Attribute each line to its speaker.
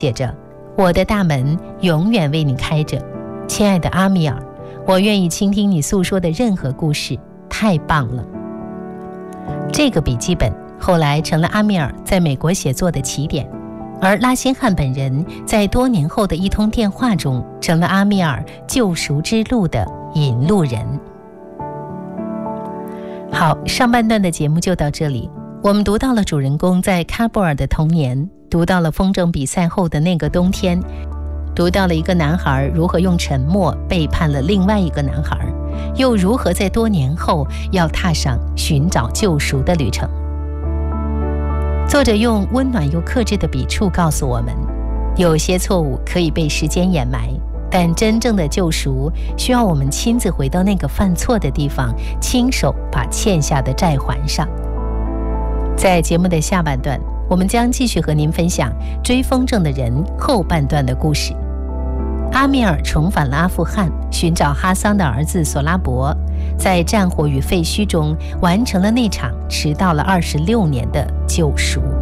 Speaker 1: 写着：我的大门永远为你开着，亲爱的阿米尔，我愿意倾听你诉说的任何故事，太棒了。这个笔记本后来成了阿米尔在美国写作的起点，而拉辛汉本人在多年后的一通电话中成了阿米尔救赎之路的引路人。好，上半段的节目就到这里。我们读到了主人公在喀布尔的童年，读到了风筝比赛后的那个冬天，读到了一个男孩如何用沉默背叛了另外一个男孩，又如何在多年后要踏上寻找救赎的旅程。作者用温暖又克制的笔触告诉我们，有些错误可以被时间掩埋，但真正的救赎需要我们亲自回到那个犯错的地方，亲手把欠下的债还上。在节目的下半段，我们将继续和您分享《追风筝的人》后半段的故事。阿米尔重返了阿富汗，寻找哈桑的儿子索拉伯，在战火与废墟中完成了那场迟到了26年的救赎。